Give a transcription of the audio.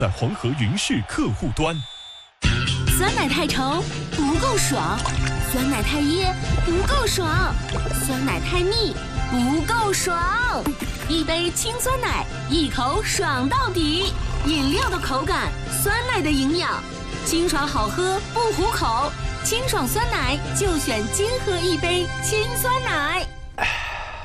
在黄河云旭客户端。 酸奶太稠不够爽，酸奶太噎不够爽，酸奶太腻不够爽。一杯清酸奶，一口爽到底。饮料的口感，酸奶的营养，清爽好喝不糊口。清爽酸奶就选金河一杯清酸奶。